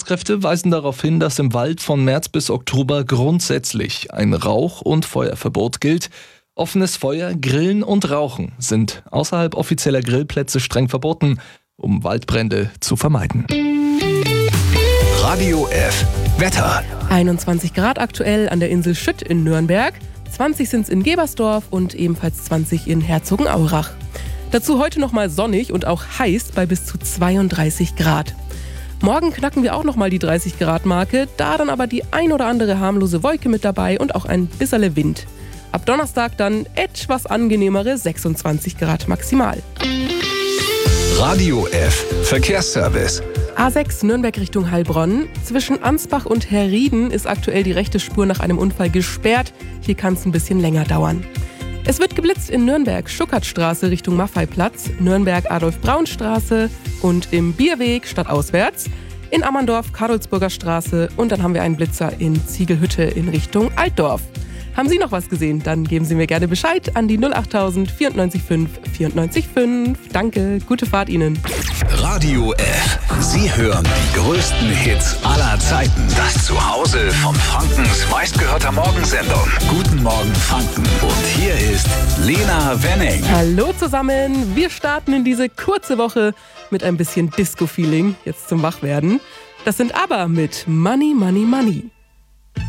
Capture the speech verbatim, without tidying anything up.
Sicherheitskräfte weisen darauf hin, dass im Wald von März bis Oktober grundsätzlich ein Rauch- und Feuerverbot gilt. Offenes Feuer, Grillen und Rauchen sind außerhalb offizieller Grillplätze streng verboten, um Waldbrände zu vermeiden. Radio F Wetter. einundzwanzig Grad aktuell an der Insel Schütt in Nürnberg, zwanzig sind es in Gebersdorf und ebenfalls zwanzig in Herzogenaurach. Dazu heute nochmal sonnig und auch heiß bei bis zu zweiunddreißig Grad. Morgen knacken wir auch nochmal die dreißig Grad Marke, da dann aber die ein oder andere harmlose Wolke mit dabei und auch ein bisserle Wind. Ab Donnerstag dann etwas angenehmere sechsundzwanzig Grad maximal. Radio F Verkehrsservice. A sechs Nürnberg Richtung Heilbronn. Zwischen Ansbach und Herrieden ist aktuell die rechte Spur nach einem Unfall gesperrt. Hier kann es ein bisschen länger dauern. Es wird geblitzt in Nürnberg Schuckertstraße Richtung Maffeiplatz, Nürnberg Adolf-Braun-Straße und im Bierweg stadtauswärts, in Ammerndorf Karolsburger Straße und dann haben wir einen Blitzer in Ziegelhütte in Richtung Altdorf. Haben Sie noch was gesehen? Dann geben Sie mir gerne Bescheid an die null achttausend vierundneunzig fünf vierundneunzig fünf. Danke, gute Fahrt Ihnen. Radio F. Sie hören die größten Hits aller Zeiten. Das Zuhause von Frankens meistgehörter Morgensendung. Guten Morgen Franken. Und hier ist Lena Wenning. Hallo zusammen. Wir starten in diese kurze Woche mit ein bisschen Disco-Feeling, jetzt zum Wachwerden. Das sind aber mit Money, Money, Money.